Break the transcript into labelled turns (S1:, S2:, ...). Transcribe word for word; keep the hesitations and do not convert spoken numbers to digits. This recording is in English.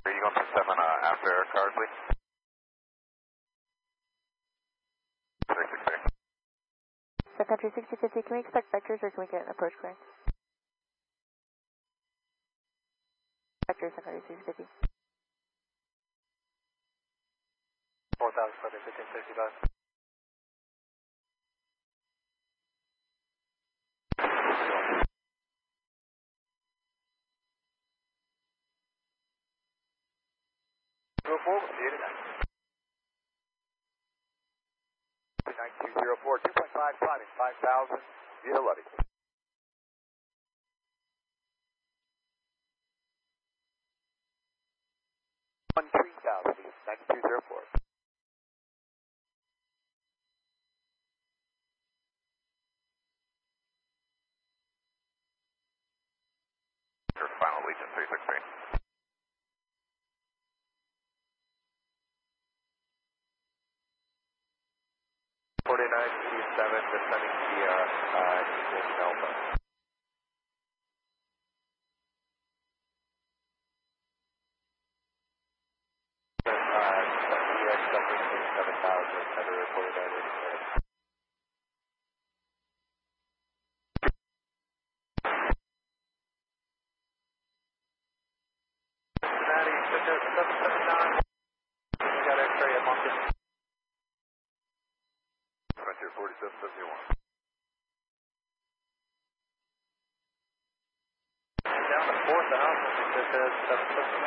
S1: Are you going for seven uh, after card, please? six six six.
S2: Sun Country sixty fifty, can we expect vectors or can we get an approach clearance? Vectors, Sun Country sixty fifty.
S3: four thousand, fifteen sixty-five. Go forward, see you tonight. nine two zero four, two point five, climbing five thousand, via Luddy. one three thousand, nine two zero four.
S1: Your final Legion three six three.
S3: forty-nine T seven, descending via uh, Eagle Delta. seven thousand, February forty-nine eighty-seven. Cincinnati, Victor seven seven nine. We got X-ray at Moncton.
S1: Frontier forty-seven seventy-one.
S3: Down to four thousand, Victor seven seven nine.